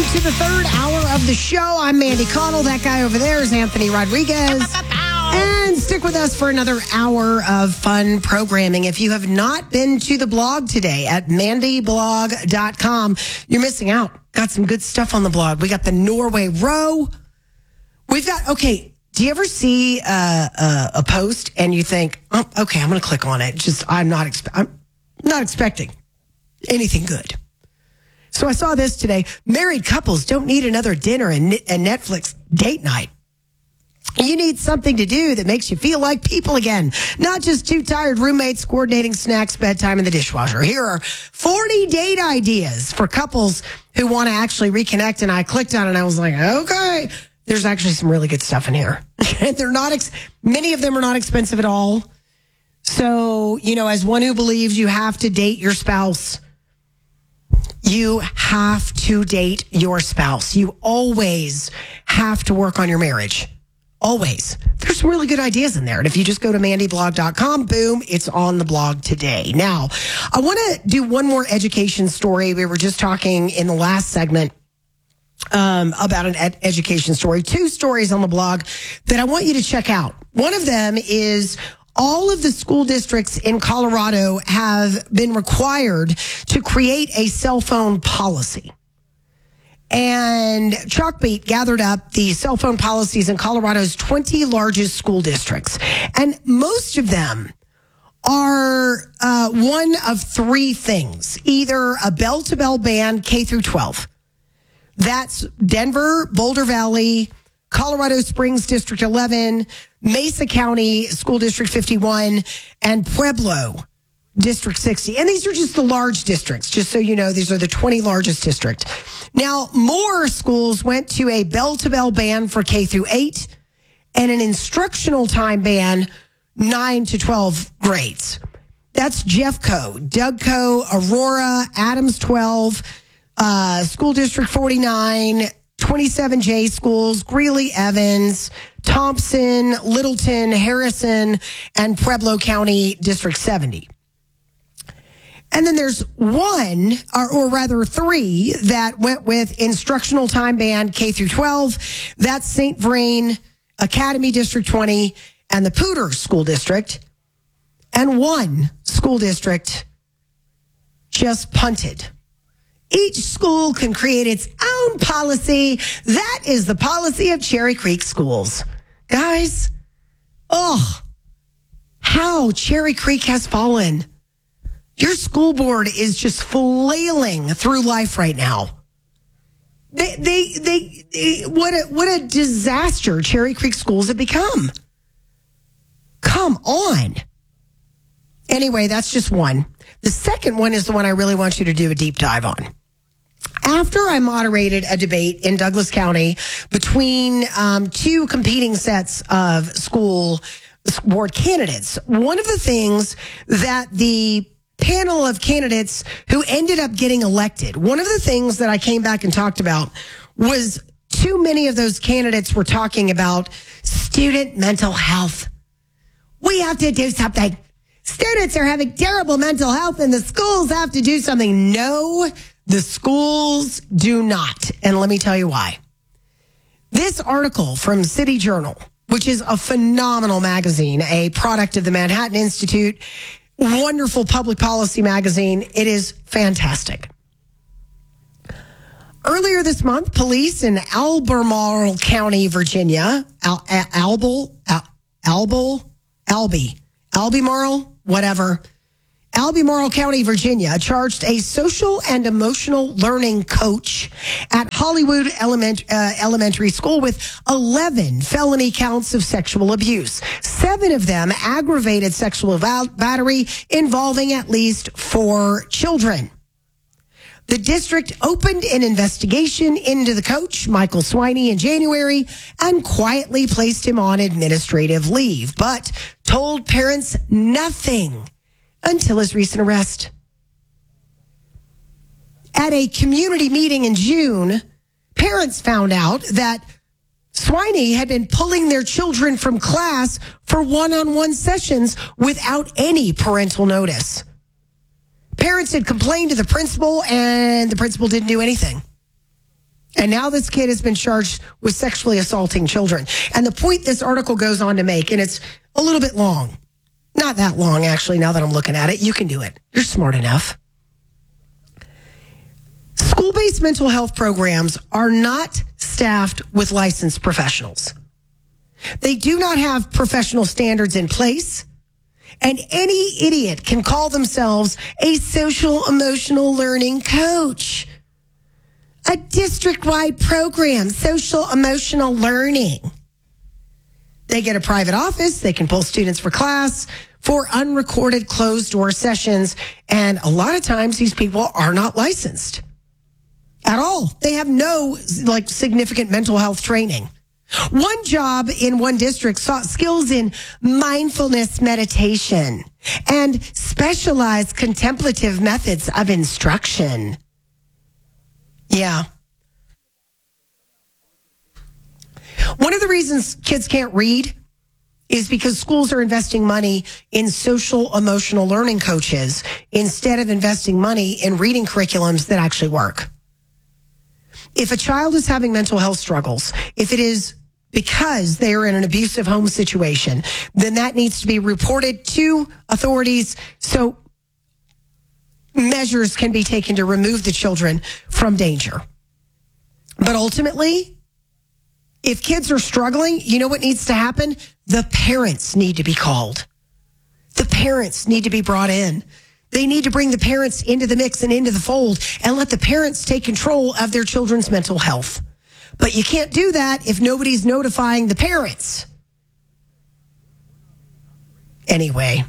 to the third hour of the show. I'm Mandy Connell. That guy over there is Anthony Rodriguez. And stick with us for another hour of fun programming. If you have not been to the blog today at mandyblog.com, you're missing out. Got some good stuff on the blog. We got the Norway row. We've got, okay, do you ever see a post and you think, oh, okay, I'm going to click on it. I'm not expecting anything good. So I saw this today. Married couples don't need another dinner and Netflix date night. You need something to do that makes you feel like people again, not just two tired roommates coordinating snacks, bedtime, and the dishwasher. Here are 40 date ideas for couples who want to actually reconnect. And I clicked on it and I was like, okay, there's actually some really good stuff in here. And they're not, many of them are not expensive at all. So, as one who believes you have to date your spouse, you have to date your spouse. You always have to work on your marriage. Always. There's some really good ideas in there. And if you just go to mandyblog.com, boom, it's on the blog today. Now, I want to do one more education story. We were just talking in the last segment about an education story. Two stories on the blog that I want you to check out. One of them is all of the school districts in Colorado have been required to create a cell phone policy. And Chalkbeat gathered up the cell phone policies in Colorado's 20 largest school districts. And most of them are one of three things. Either a bell-to-bell ban K through 12. That's Denver, Boulder Valley, Colorado Springs District 11, Mesa County School District 51, and Pueblo District 60. And these are just the large districts. Just so you know, these are the 20 largest districts. Now, more schools went to a bell-to-bell ban for K through 8 and an instructional time ban 9 to 12 grades. That's Jeffco, Dougco, Aurora, Adams 12, School District 49, 27J schools, Greeley, Evans, Thompson, Littleton, Harrison, and Pueblo County District 70. And then there's one, or rather three, that went with instructional time ban K through 12. That's St. Vrain, Academy District 20, and the Poudre School District. And one school district just punted. Each school can create its own policy. That is the policy of Cherry Creek Schools. Guys, how Cherry Creek has fallen. Your school board is just flailing through life right now. What a disaster Cherry Creek Schools have become. Come on. Anyway, that's just one. The second one is the one I really want you to do a deep dive on. After I moderated a debate in Douglas County between two competing sets of school board candidates, one of the things that the panel of candidates who ended up getting elected, one of the things that I came back and talked about was too many of those candidates were talking about student mental health. We have to do something. Students are having terrible mental health and the schools have to do something. No, the schools do not. And let me tell you why. This article from City Journal, which is a phenomenal magazine, a product of the Manhattan Institute, wonderful public policy magazine. It is fantastic. Earlier this month, police in Albemarle County, Virginia, Albemarle County, Virginia, charged a social and emotional learning coach at Hollywood Elementary School with 11 felony counts of sexual abuse. 7 of them aggravated sexual battery involving at least 4 children. The district opened an investigation into the coach, Michael Swiney, in January and quietly placed him on administrative leave, but told parents nothing until his recent arrest. At a community meeting in June, parents found out that Swiney had been pulling their children from class for one-on-one sessions without any parental notice. Parents had complained to the principal, and the principal didn't do anything. And now this kid has been charged with sexually assaulting children. And the point this article goes on to make, and it's a little bit long. Not that long, actually, now that I'm looking at it. You can do it. You're smart enough. School-based mental health programs are not staffed with licensed professionals. They do not have professional standards in place, and any idiot can call themselves a social emotional learning coach. A district-wide program, social emotional learning. They get a private office. They can pull students for class, for unrecorded closed-door sessions, and a lot of times these people are not licensed at all. They have no significant mental health training. One job in one district sought skills in mindfulness meditation and specialized contemplative methods of instruction. Yeah. One of the reasons kids can't read is because schools are investing money in social emotional learning coaches instead of investing money in reading curriculums that actually work. If a child is having mental health struggles, if it is because they are in an abusive home situation, then that needs to be reported to authorities so measures can be taken to remove the children from danger. But ultimately, if kids are struggling, you know what needs to happen? The parents need to be called. The parents need to be brought in. They need to bring the parents into the mix and into the fold and let the parents take control of their children's mental health. But you can't do that if nobody's notifying the parents. Anyway,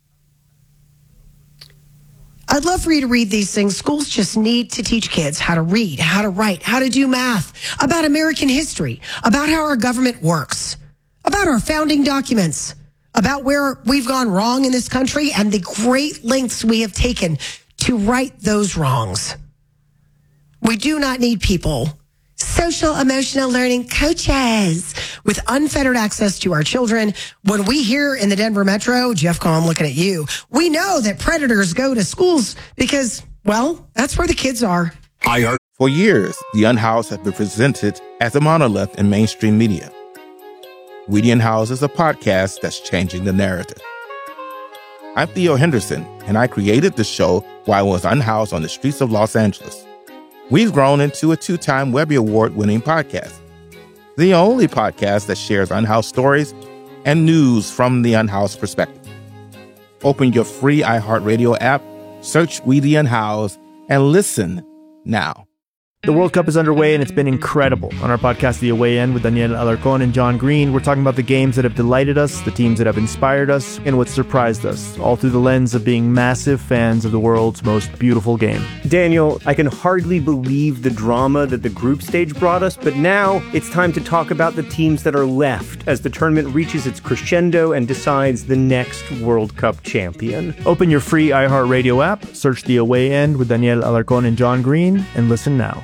I'd love for you to read these things. Schools just need to teach kids how to read, how to write, how to do math, about American history, about how our government works, about our founding documents, about where we've gone wrong in this country and the great lengths we have taken to right those wrongs. We do not need people, social emotional learning coaches, with unfettered access to our children. When we here in the Denver Metro, Jeff Comm looking at you, we know that predators go to schools because, well, that's where the kids are. For years, the Unhoused have been presented as a monolith in mainstream media. We the Unhoused is a podcast that's changing the narrative. I'm Theo Henderson, and I created the show while I was unhoused on the streets of Los Angeles. We've grown into a 2-time Webby Award-winning podcast, the only podcast that shares unhoused stories and news from the unhoused perspective. Open your free iHeartRadio app, search We the Unhoused, and listen now. The World Cup is underway, and it's been incredible. On our podcast, The Away End, with Daniel Alarcón and John Green, we're talking about the games that have delighted us, the teams that have inspired us, and what surprised us, all through the lens of being massive fans of the world's most beautiful game. Daniel, I can hardly believe the drama that the group stage brought us, but now it's time to talk about the teams that are left as the tournament reaches its crescendo and decides the next World Cup champion. Open your free iHeartRadio app, search The Away End with Daniel Alarcón and John Green, and listen now.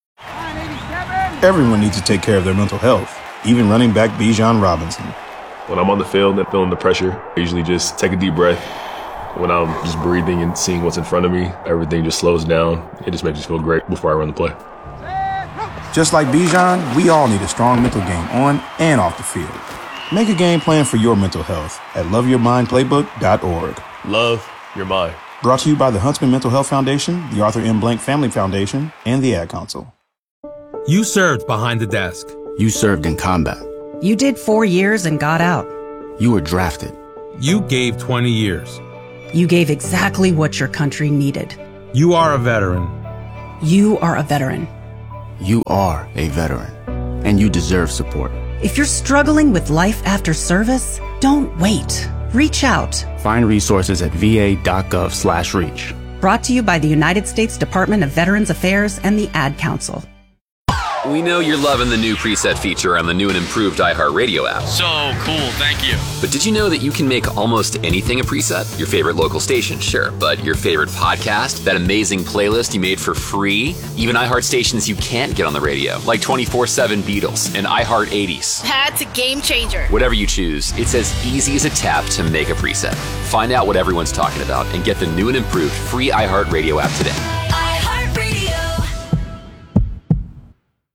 Everyone needs to take care of their mental health, even running back Bijan Robinson. When I'm on the field and feeling the pressure, I usually just take a deep breath. When I'm just breathing and seeing what's in front of me, everything just slows down. It just makes me feel great before I run the play. Just like Bijan, we all need a strong mental game on and off the field. Make a game plan for your mental health at loveyourmindplaybook.org. Love your mind. Brought to you by the Huntsman Mental Health Foundation, the Arthur M. Blank Family Foundation, and the Ad Council. You served behind the desk. You served in combat. You did 4 years and got out. You were drafted. You gave 20 years. You gave exactly what your country needed. You are a veteran. You are a veteran. You are a veteran, and you deserve support. If you're struggling with life after service, don't wait. Reach out. Find resources at va.gov/reach. Brought to you by the United States Department of Veterans Affairs and the Ad Council. We know you're loving the new preset feature on the new and improved iHeartRadio app. So cool, thank you. But did you know that you can make almost anything a preset? Your favorite local station, sure, but your favorite podcast, that amazing playlist you made for free, even iHeart stations you can't get on the radio, like 24/7 Beatles and iHeart 80s. That's a game changer. Whatever you choose, it's as easy as a tap to make a preset. Find out what everyone's talking about and get the new and improved free iHeartRadio app today.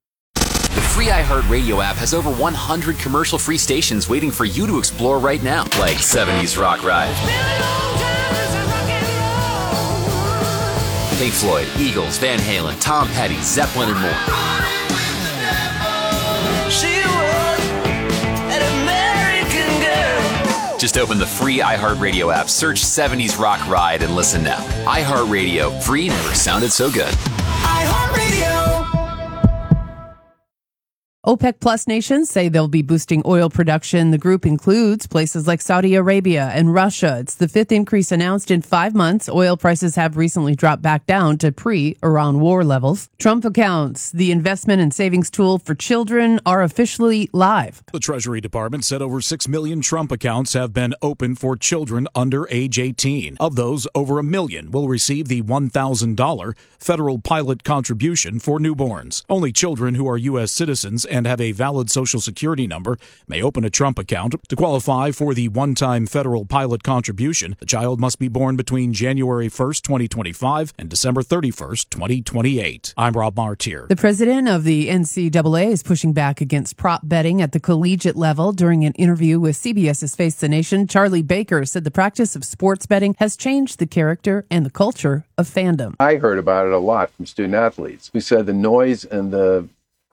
free iHeartRadio app has over 100 commercial-free stations waiting for you to explore right now, like 70s Rock Ride, Pink Floyd, Eagles, Van Halen, Tom Petty, Zeppelin, and more. Just open the free iHeartRadio app, search 70s Rock Ride, and listen now. iHeartRadio, free never sounded so good. iHeartRadio. OPEC Plus nations say they'll be boosting oil production. The group includes places like Saudi Arabia and Russia. It's the fifth increase announced in 5 months. Oil prices have recently dropped back down to pre-Iran war levels. Trump accounts, the investment and savings tool for children, are officially live. The Treasury Department said over 6 million Trump accounts have been opened for children under age 18. Of those, over 1 million will receive the $1,000 federal pilot contribution for newborns. Only children who are U.S. citizens and have a valid Social Security number may open a Trump account. To qualify for the one-time federal pilot contribution, the child must be born between January 1st, 2025 and December 31st, 2028. I'm Rob Martier. The president of the NCAA is pushing back against prop betting at the collegiate level. During an interview with CBS's Face the Nation, Charlie Baker said the practice of sports betting has changed the character and the culture of fandom. I heard about it a lot from student athletes who said the noise and the,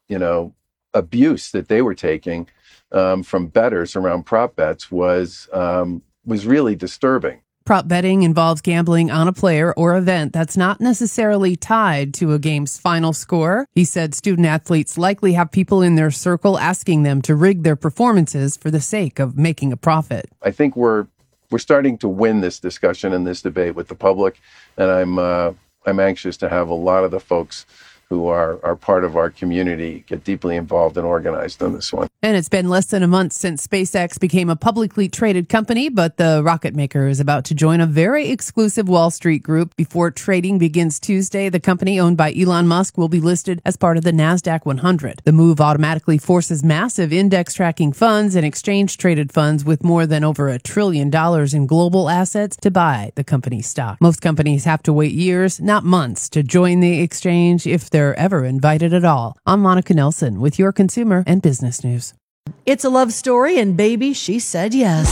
abuse that they were taking from bettors around prop bets was really disturbing. Prop betting involves gambling on a player or event that's not necessarily tied to a game's final score. He said student athletes likely have people in their circle asking them to rig their performances for the sake of making a profit. I think we're starting to win this discussion and this debate with the public, and I'm anxious to have a lot of the folks who are part of our community get deeply involved and organized on this one. And it's been less than a month since SpaceX became a publicly traded company, but the rocket maker is about to join a very exclusive Wall Street group. Before trading begins Tuesday, the company owned by Elon Musk will be listed as part of the NASDAQ 100. The move automatically forces massive index tracking funds and exchange traded funds with more than over $1 trillion in global assets to buy the company's stock. Most companies have to wait years, not months, to join the exchange if they're ever invited at all. I'm Monica Nelson with your consumer and business news. It's a love story, and baby, she said yes.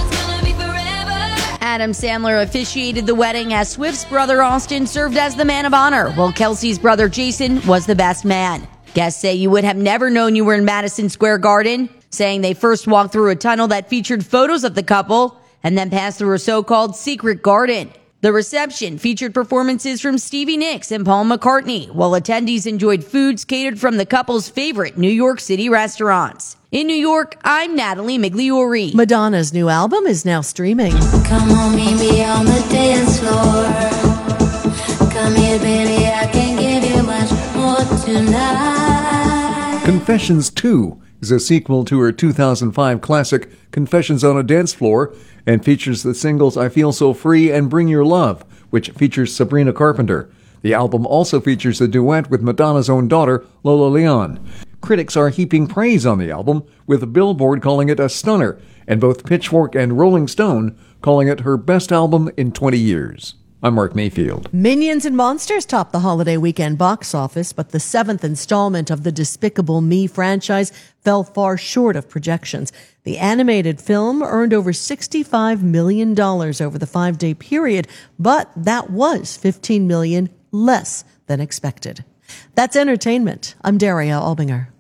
Adam Sandler officiated the wedding as Swift's brother Austin served as the man of honor, while Kelsey's brother Jason was the best man. Guests say you would have never known you were in Madison Square Garden, saying they first walked through a tunnel that featured photos of the couple and then passed through a so-called secret garden. The reception featured performances from Stevie Nicks and Paul McCartney, while attendees enjoyed foods catered from the couple's favorite New York City restaurants. In New York, I'm Natalie Migliori. Madonna's new album is now streaming. Come on, meet me on the dance floor. Come here, baby, I can give you much more tonight. Confessions 2 is a sequel to her 2005 classic Confessions on a Dance Floor and features the singles I Feel So Free and Bring Your Love, which features Sabrina Carpenter. The album also features a duet with Madonna's own daughter, Lola Leon. Critics are heaping praise on the album, with Billboard calling it a stunner, and both Pitchfork and Rolling Stone calling it her best album in 20 years. I'm Mark Mayfield. Minions and Monsters topped the holiday weekend box office, but the 7th installment of the Despicable Me franchise fell far short of projections. The animated film earned over $65 million over the 5-day period, but that was $15 million less than expected. That's entertainment. I'm Daria Albinger.